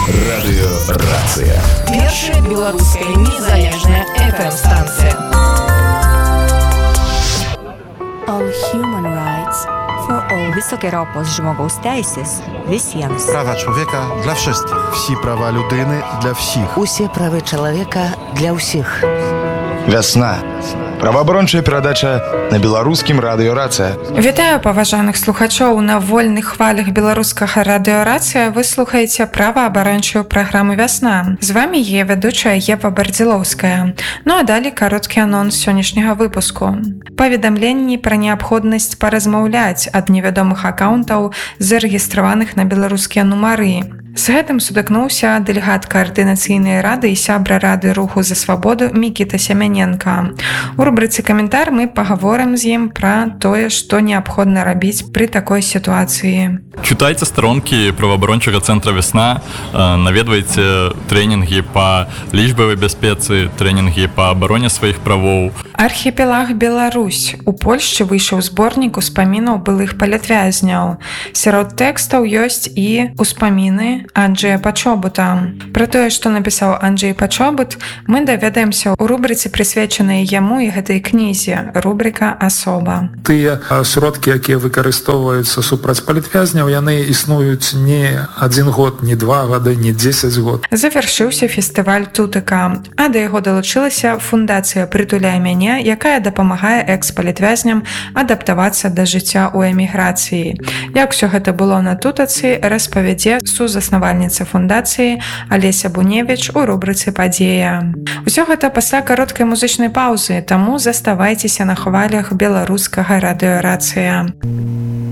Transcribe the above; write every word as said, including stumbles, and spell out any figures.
Радыёрацыя. Першая беларуская незалежная эф эм-станцыя. All human rights for all. Високе ропос жмогоўs teisės visiems. Права чоловіка для wszystkich. Всі права людини для всіх. Усе правы чалавека для ўсіх. Вясна. Праваабарончая перадача на беларускім радыёрацыя. Вітаю паважаных слухачоў на вольных хвалях беларускага радыёрацыя. Вы слухаеце праваабарончую праграму «Вясна». З вами е вядучая Ева Бардзілоўская. Ну а далей кароткі анонс сённяшняга выпуску. Паведамленні пра неабходнасць паразмаўляць ад невядомых акаунтаў, зарэгістраваных на беларускія нумары. З гэтым сутыкнуўся дэлегат каардынацыйнай рады і сябра рады руху за свабоду Мікіта Сямяненка. У рубрыцы «Каментар» мы пагаворым з ім пра тое, што неабходна рабіць пры такой сітуацыі. Чытайце старонкі праваабарончага цэнтра «Вясна», наведвайце трэнінгі па лічбавай бяспецы, трэнінгі па абароне сваіх правоў. Архіпелаг Беларусь. У Польшчы выйшаў зборнік успамінаў былых палітвязняў. Сярод тэкстаў ёсць і успаміны Анджэя Пачобута. Пра тое, што напісаў Анджэй Пачобут, мы даведаемся ў рубрыцы, прысвечанай яму і гэтай кнізе, рубрика «Асоба». Тыя сродкі, якія выкарыстоўваюцца супраць палітвязняў, яны існуюць не адзін год, не два гады, не дзесяць год. Завяршыўся фестываль «Тутыка», а да яго далучылася фундацыя «Прытуляй мяне», якая дапамагае экс-палітвязням адаптавацца да жыцця ў эміграцыі. Як усё гэта было на Тутацы, распавядзе сузаснавальніца фундацыі Алеся Буневіч у рубрыцы «Падзея». Усё гэта пасля кароткай музычнай паўзы, таму заставайцеся на хвалях беларускага радыёрацыя.